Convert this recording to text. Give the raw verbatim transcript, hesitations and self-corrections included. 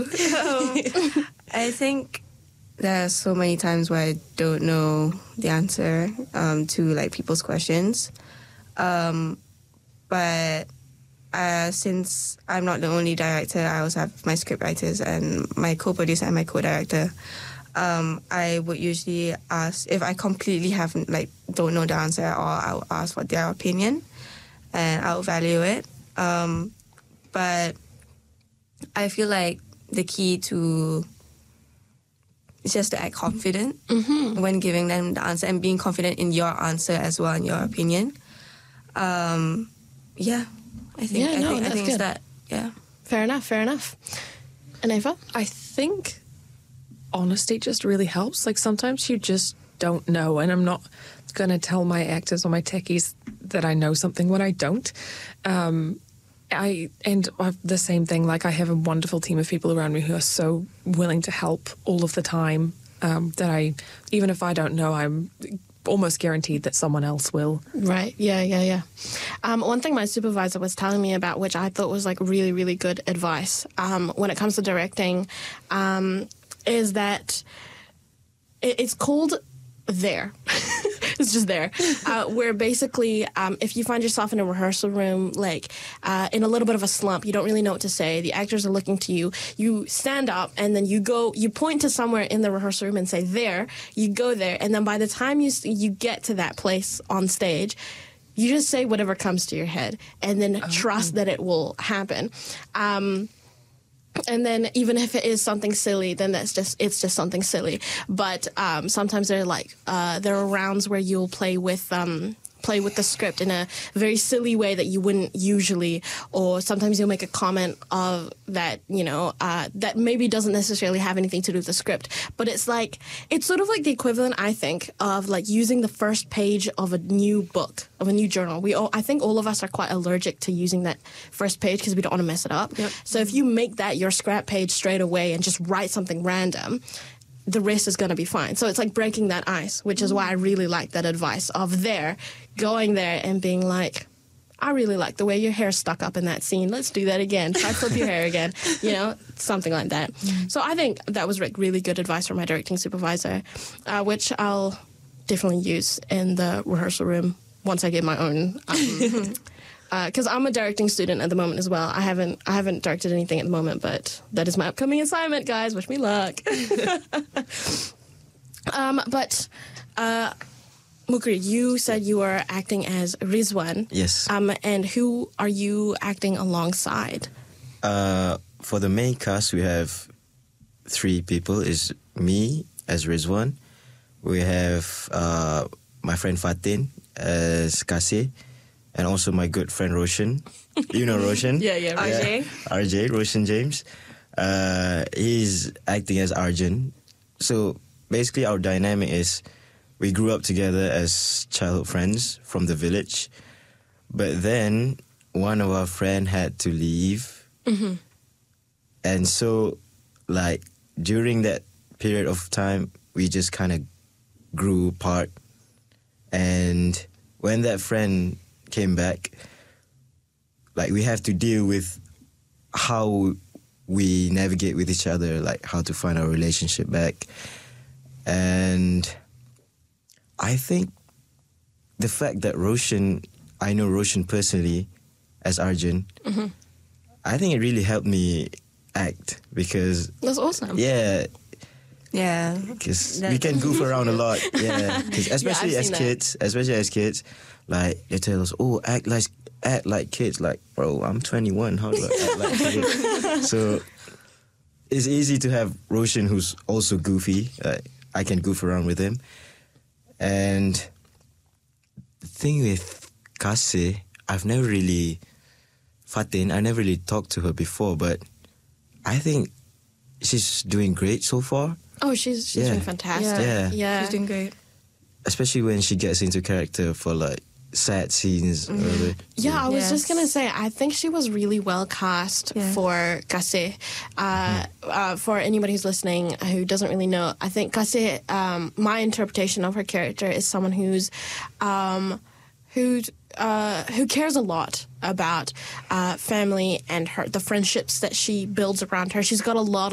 um, I think there are so many times where I don't know the answer um, to like people's questions. Um, but uh, since I'm not the only director, I also have my script writers and my co-producer and my co-director. Um, I would usually ask if I completely haven't like don't know the answer, or I'll ask for their opinion, and I'll value it. Um, but I feel like the key to is just to act confident mm-hmm. when giving them the answer, and being confident in your answer as well, in your opinion. Um, yeah, I think yeah, I no, think I that's think good. it's that. Yeah, fair enough. Fair enough. And Ava, I think honesty just really helps. Like sometimes you just don't know, and I'm not going to tell my actors or my techies that I know something when I don't. Um, I and I've the same thing. Like I have a wonderful team of people around me who are so willing to help all of the time. Um, that I, even if I don't know, I'm almost guaranteed that someone else will. Right. Yeah. Yeah. Yeah. Um, one thing my supervisor was telling me about, which I thought was like really, really good advice um, when it comes to directing, um, is that it, it's called there. It's just there. Uh, where basically, um, if you find yourself in a rehearsal room, like uh, in a little bit of a slump, you don't really know what to say, the actors are looking to you, you stand up and then you go, you point to somewhere in the rehearsal room and say, there, you go there. And then by the time you you get to that place on stage, you just say whatever comes to your head and then oh. trust that it will happen. Um, And then even if it is something silly, then that's just it's just something silly. But um, sometimes there are like uh, there are rounds where you'll play with um, play with the script in a very silly way that you wouldn't usually, or sometimes you'll make a comment of that you know uh, that maybe doesn't necessarily have anything to do with the script. But it's like it's sort of like the equivalent, I think, of like using the first page of a new book, of a new journal. We all, I think all of us are quite allergic to using that first page because we don't want to mess it up. Yep. So if you make that your scrap page straight away and just write something random, the rest is going to be fine. So it's like breaking that ice, which is why I really like that advice of there, going there and being like, I really like the way your hair's stuck up in that scene. Let's do that again. Try flip your hair again. You know, something like that. Mm. So I think that was like really good advice from my directing supervisor, uh, which I'll definitely use in the rehearsal room once I get my own. Um, Because uh, I'm a directing student at the moment as well. I haven't I haven't directed anything at the moment, but that is my upcoming assignment, guys. Wish me luck. um, but uh, Mukri, you said you were acting as Rizwan. Yes. Um, and who are you acting alongside? Uh, for the main cast, we have three people. Is me as Rizwan. We have uh, my friend Fatin as Kasih. And also my good friend Roshan. You know Roshan? yeah, yeah, R J. Yeah, R J, Roshan James. Uh, he's acting as Arjun. So basically our dynamic is we grew up together as childhood friends from the village. But then one of our friends had to leave. Mm-hmm. And so like during that period of time, we just kind of grew apart. And when that friend came back, like we have to deal with how we navigate with each other, like how to find our relationship back. And I think the fact that Roshan, I know Roshan personally as Arjun, mm-hmm. I think it really helped me act because... That's awesome. Yeah. Yeah. Because we can goof around a lot. Yeah. Cause especially yeah, as kids, especially as kids, like they tell us, oh, act like act like kids. Like, bro, I'm twenty-one. How do I act like kids? So it's easy to have Roshan, who's also goofy. Uh, I can goof around with him. And the thing with Kasih, I've never really Fatin. I never really talked to her before, but I think she's doing great so far. Oh, she's she's Yeah. doing fantastic. Yeah. yeah. She's doing great. Especially when she gets into character for like sad scenes. Mm-hmm. Or the, Yeah, I was Yes. just gonna say, I think she was really well cast Yeah. for Kasih. Uh, uh, for anybody who's listening who doesn't really know, I think Kasih, um, my interpretation of her character is someone who's, um, who, uh, who cares a lot about uh, family and her the friendships that she builds around her. She's got a lot